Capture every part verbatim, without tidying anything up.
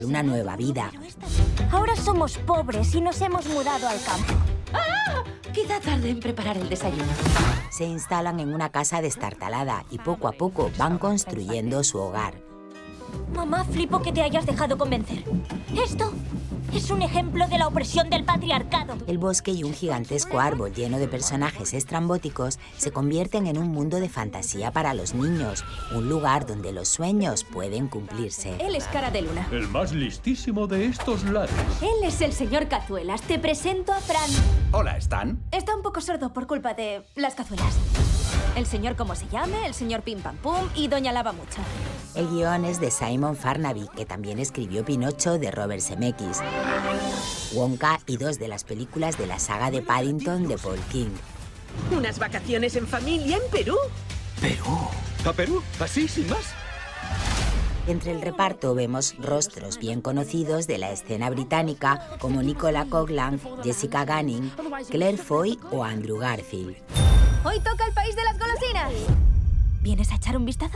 una nueva vida. Ahora somos pobres y nos hemos mudado al campo. ¡Ah! Quizá tarde en preparar el desayuno. Se instalan en una casa destartalada y poco a poco van construyendo su hogar. Mamá, flipo que te hayas dejado convencer. Esto es un ejemplo de la opresión del patriarcado. El bosque y un gigantesco árbol lleno de personajes estrambóticos se convierten en un mundo de fantasía para los niños, un lugar donde los sueños pueden cumplirse. Él es Cara de Luna. El más listísimo de estos lares. Él es el señor Cazuelas. Te presento a Fran. Hola, ¿Stan? Está un poco sordo por culpa de las cazuelas. El señor como se llame, el señor Pim Pam Pum y Doña Lava Mucho. El guión es de Simon Farnaby, que también escribió Pinocho de Robert Zemeckis, Wonka y dos de las películas de la saga de Paddington de Paul King. ¿Unas vacaciones en familia en Perú? ¿Perú? ¿A Perú? ¿Así, sin más? Entre el reparto vemos rostros bien conocidos de la escena británica como Nicola Coughlan, Jessica Gunning, Claire Foy o Andrew Garfield. Hoy toca el país de las golosinas. ¿Vienes a echar un vistazo?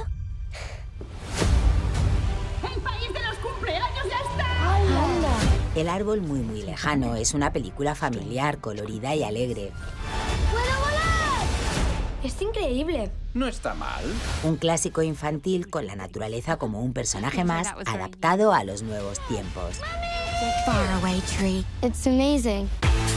¡El país de los cumpleaños ya está! El árbol muy muy lejano es una película familiar, colorida y alegre. ¡Puedo volar! Es increíble. No está mal. Un clásico infantil con la naturaleza como un personaje más adaptado a los nuevos tiempos. Faraway tree. It's amazing.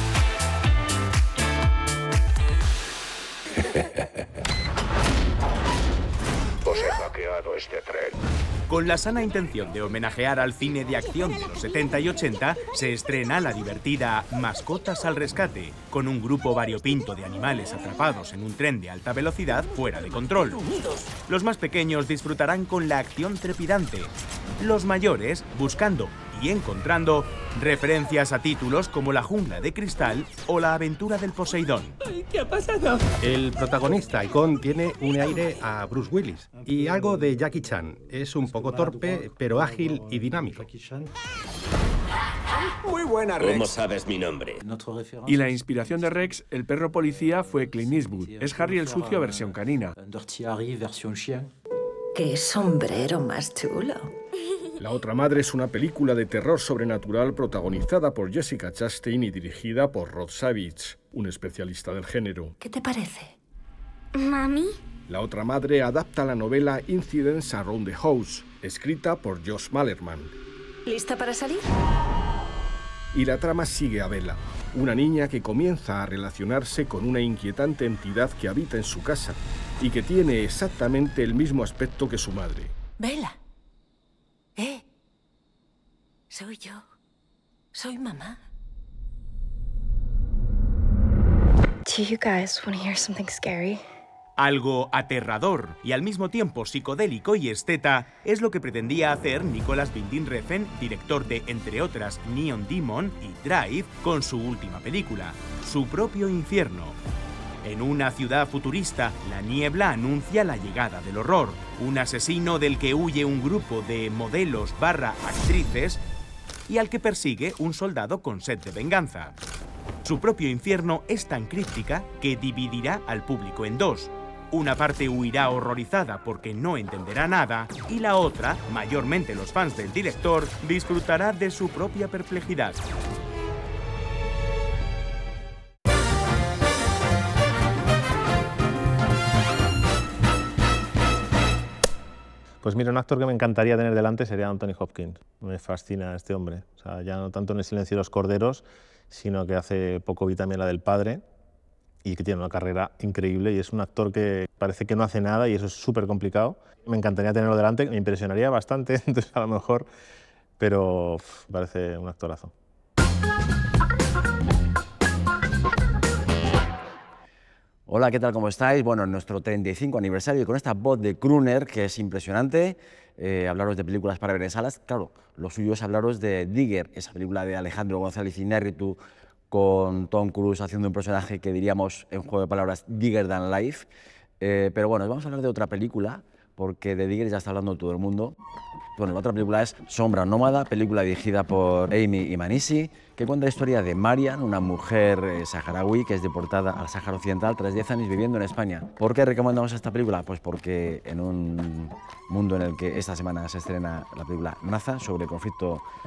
Os he hackeado este tren. Con la sana intención de homenajear al cine de acción de los setenta y ochenta, se estrena la divertida Mascotas al Rescate, con un grupo variopinto de animales atrapados en un tren de alta velocidad fuera de control. Los más pequeños disfrutarán con la acción trepidante. Los mayores buscando y encontrando referencias a títulos como La Jungla de Cristal o La Aventura del Poseidón. ¿Qué ha pasado? El protagonista, Icon, tiene un aire a Bruce Willis y algo de Jackie Chan. Es un poco torpe, pero ágil y dinámico. Muy buena, Rex. ¿Cómo sabes mi nombre? Y la inspiración de Rex, el perro policía, fue Clint Eastwood. Es Harry el Sucio versión canina. ¡Qué sombrero más chulo! La otra madre es una película de terror sobrenatural protagonizada por Jessica Chastain y dirigida por Rod Savage, un especialista del género. ¿Qué te parece? ¿Mami? La otra madre adapta la novela Incidents Around the House, escrita por Josh Malerman. ¿Lista para salir? Y la trama sigue a Bella, una niña que comienza a relacionarse con una inquietante entidad que habita en su casa y que tiene exactamente el mismo aspecto que su madre. Bella. ¿Eh? Soy yo. Soy mamá. Do you guys want to hear something scary? Algo aterrador y al mismo tiempo psicodélico y esteta es lo que pretendía hacer Nicolas Winding Refn, director de, entre otras, Neon Demon y Drive, con su última película, Su propio infierno. En una ciudad futurista, la niebla anuncia la llegada del horror, un asesino del que huye un grupo de modelos barra actrices y al que persigue un soldado con sed de venganza. Su propio infierno es tan críptica que dividirá al público en dos. Una parte huirá horrorizada porque no entenderá nada y la otra, mayormente los fans del director, disfrutará de su propia perplejidad. Pues mira, un actor que me encantaría tener delante sería Anthony Hopkins. Me fascina este hombre. O sea, ya no tanto en El silencio de los corderos, sino que hace poco vi también la del padre y que tiene una carrera increíble y es un actor que parece que no hace nada y eso es súper complicado. Me encantaría tenerlo delante, me impresionaría bastante, entonces a lo mejor, pero uf, parece un actorazo. Hola, ¿qué tal? ¿Cómo estáis? Bueno, en nuestro treinta y cinco aniversario y con esta voz de crooner que es impresionante, eh, hablaros de películas para ver en salas. Claro, lo suyo es hablaros de Digger, esa película de Alejandro González Iñárritu con Tom Cruise haciendo un personaje que diríamos en juego de palabras Digger than life. Eh, pero bueno, vamos a hablar de otra película porque de Digger ya está hablando todo el mundo. Bueno, la otra película es Sombra Nómada, película dirigida por Amy Imanisi, que cuenta la historia de Marian, una mujer eh, saharaui que es deportada al Sáhara Occidental tras diez años viviendo en España. ¿Por qué recomendamos esta película? Pues porque en un mundo en el que esta semana se estrena la película Naza, sobre el conflicto